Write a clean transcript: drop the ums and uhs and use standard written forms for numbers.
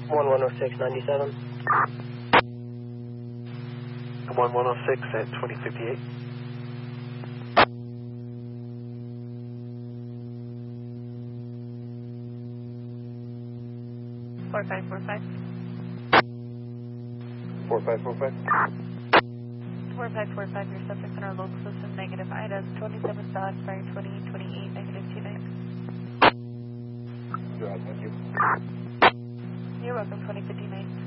110697. 1106 at 2058. Four five 4545. 4545, your subject in our local system, negative IDAS, 27 south, fire 2028, negative 29. Thank you. You're welcome, 2059.